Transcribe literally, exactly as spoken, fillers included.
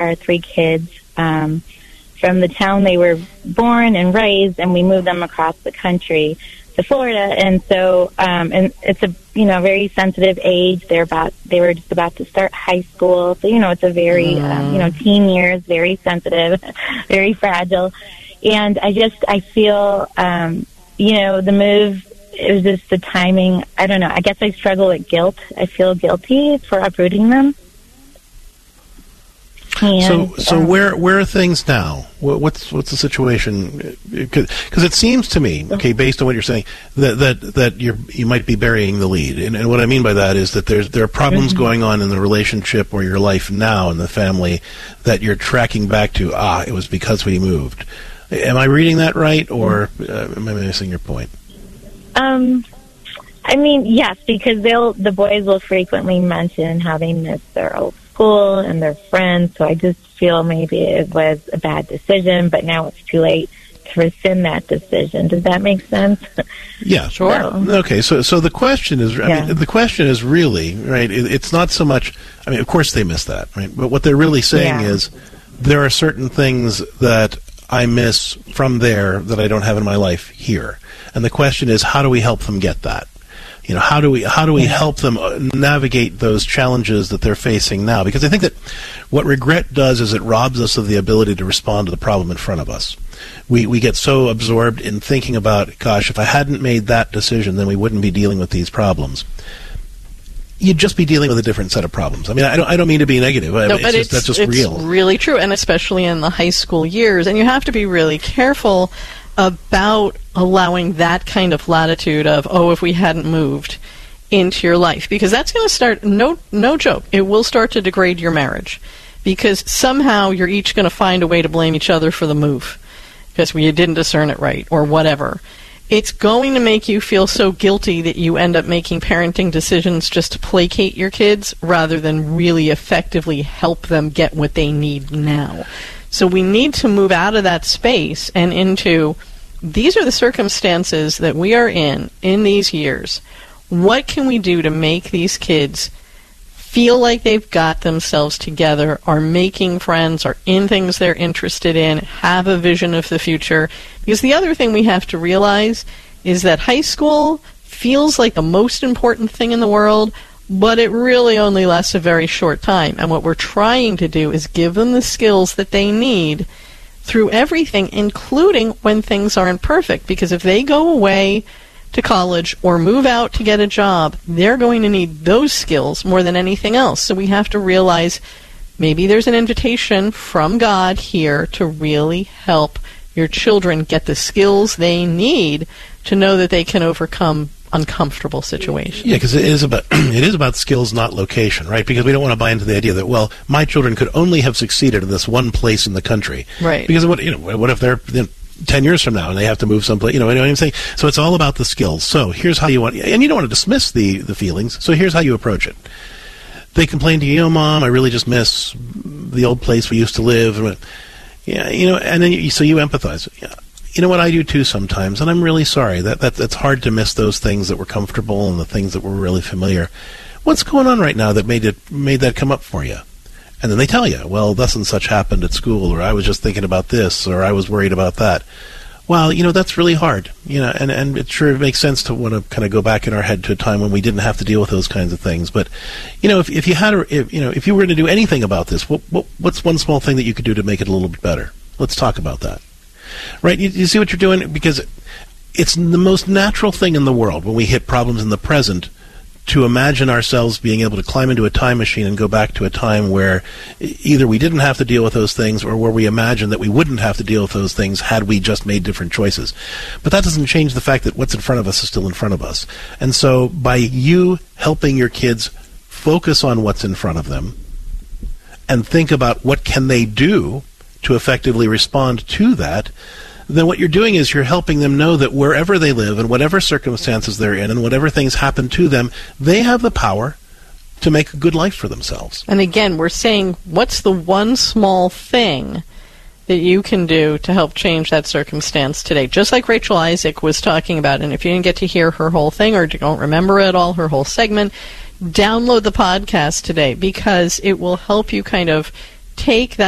our three kids um, from the town they were born and raised, and we moved them across the country to Florida. And so, um, and it's a you know very sensitive age. They're about they were just about to start high school, so you know it's a very mm. um, you know teen years, very sensitive, very fragile. And I just I feel um, you know the move. It was just the timing. I don't know. I guess I struggle with guilt. I feel guilty for uprooting them. And, so, so um, where where are things now? What's what's the situation? Because it seems to me, okay, based on what you're saying, that that that you you might be burying the lead. And, and what I mean by that is that there's there are problems mm-hmm. going on in the relationship or your life now in the family that you're tracking back to. Ah, it was because we moved. Am I reading that right, or uh, am I missing your point? Um, I mean, yes, because they'll the boys will frequently mention how they miss their old school and their friends, so I just feel maybe it was a bad decision, but now it's too late to rescind that decision. Does that make sense? Yeah, sure. So, okay, so so the question is, I yeah. mean, the question is really, right, it, it's not so much, I mean, of course they miss that, right, but what they're really saying yeah. is there are certain things that I miss from there that I don't have in my life here. And the question is, how do we help them get that? You know, how do we how do we help them navigate those challenges that they're facing now? Because I think that what regret does is it robs us of the ability to respond to the problem in front of us. We we get so absorbed in thinking about, gosh, if I hadn't made that decision, then we wouldn't be dealing with these problems. You'd just be dealing with a different set of problems. I mean, I don't I don't mean to be negative. No, it's but just, it's, that's just it's real. really true, and especially in the high school years. And you have to be really careful about allowing that kind of latitude of, oh, if we hadn't moved into your life, because that's going to start, no no joke, it will start to degrade your marriage, because somehow you're each going to find a way to blame each other for the move, because you didn't discern it right, or whatever. It's going to make you feel so guilty that you end up making parenting decisions just to placate your kids rather than really effectively help them get what they need now. So we need to move out of that space and into, these are the circumstances that we are in in these years. What can we do to make these kids feel like they've got themselves together, are making friends, are in things they're interested in, have a vision of the future? Because the other thing we have to realize is that high school feels like the most important thing in the world, but it really only lasts a very short time. And what we're trying to do is give them the skills that they need through everything, including when things aren't perfect. Because if they go away to college or move out to get a job, they're going to need those skills more than anything else. So we have to realize maybe there's an invitation from God here to really help your children get the skills they need to know that they can overcome uncomfortable situations. Yeah, because it is about it is about skills, not location, right? Because we don't want to buy into the idea that, well, my children could only have succeeded in this one place in the country, right? Because what you know, what if they're you know, ten years from now and they have to move someplace? You know, you know what I'm saying? So it's all about the skills. So here's how you want, and you don't want to dismiss the the feelings. So here's how you approach it. They complain to you, "Oh, Mom, I really just miss the old place we used to live." Yeah, you know, and then you, so you empathize. Yeah. You know what, I do too sometimes, and I'm really sorry. That, that That's hard to miss those things that were comfortable and the things that were really familiar. What's going on right now that made it made that come up for you? And then they tell you, well, thus and such happened at school, or I was just thinking about this, or I was worried about that. Well, you know, that's really hard. You know, and, and it sure makes sense to want to kind of go back in our head to a time when we didn't have to deal with those kinds of things. But, you know, if, if you had, a, if, you know, if you were to do anything about this, what, what what's one small thing that you could do to make it a little bit better? Let's talk about that. Right? You, you see what you're doing? Because it's the most natural thing in the world when we hit problems in the present to imagine ourselves being able to climb into a time machine and go back to a time where either we didn't have to deal with those things or where we imagine that we wouldn't have to deal with those things had we just made different choices. But that doesn't change the fact that what's in front of us is still in front of us. And so by you helping your kids focus on what's in front of them and think about what can they do to effectively respond to that, then what you're doing is you're helping them know that wherever they live and whatever circumstances they're in and whatever things happen to them, they have the power to make a good life for themselves. And again, we're saying, what's the one small thing that you can do to help change that circumstance today? Just like Rachel Isaac was talking about, and if you didn't get to hear her whole thing or don't remember at all her whole segment, download the podcast today, because it will help you kind of take that